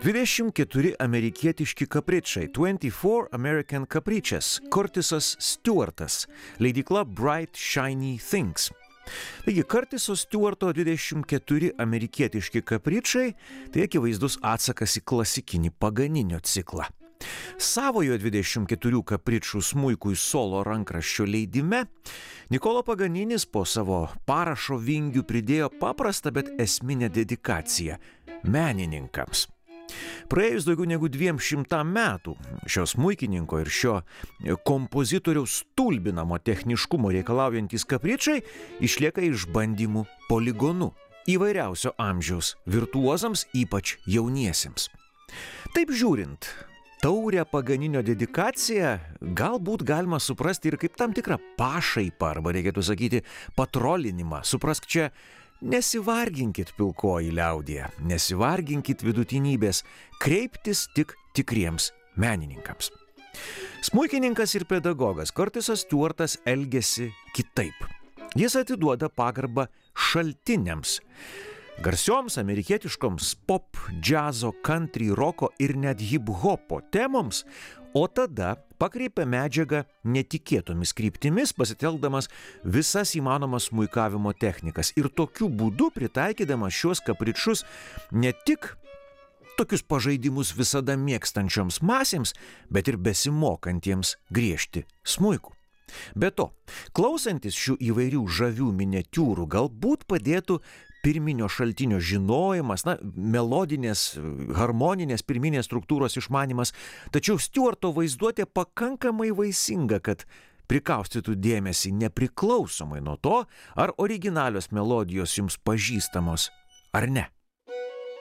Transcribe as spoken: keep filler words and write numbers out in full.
dvidešimt keturi amerikietiški kapričai, twenty-four American Caprices, Curtisas Stewartas, leidykla Bright Shiny Things. Taigi, Curtiso Stewarto dvidešimt keturi amerikietiški kapričai – tai akivaizdus atsakas į klasikinį Paganinio ciklą. Savojo dvidešimt keturių kapričų smuikui solo rankraščio leidime Nikolo Paganinis po savo parašo vingių pridėjo paprastą, bet esminę dedikaciją – menininkams. Praėjus daugiau negu dviem šimtam metų šio smuikininko ir šio kompozitoriaus stulbinamo techniškumo reikalaujantys kapričai išlieka išbandymų poligonu įvairiausio amžiaus virtuozams, ypač jauniesiems. Taip žiūrint, taurią Paganinio dedikaciją galbūt galima suprasti ir kaip tam tikrą pašaipą, arba reikėtų sakyti patrolinimą. Suprask čia, nesivarginkit pilkoji liaudie, nesivarginkit vidutinybės, kreiptis tik tikriems menininkams. Smuikininkas ir pedagogas Curtisas Stewartas elgiasi kitaip. Jis atiduoda pagarbą šaltiniams, garsioms amerikietiškoms pop, džiazo, country, roko ir net hip-hopo temoms, o tada pakreipia medžiagą netikėtomis kryptimis, pasitelkdamas visas įmanomas smuikavimo technikas ir tokiu būdu pritaikydamas šiuos kapričus ne tik tokius pažaidimus visada mėgstančioms masėms, bet ir besimokantiems griežti smuiku. Be to, klausantis šių įvairių žavių miniatiūrų galbūt padėtų pirminio šaltinio žinojimas, na, melodinės, harmoninės pirminės struktūros išmanymas, tačiau Stewarto vaizduotė pakankamai vaisinga, kad prikaustytų dėmesį nepriklausomai nuo to, ar originalios melodijos jums pažįstamos ar ne.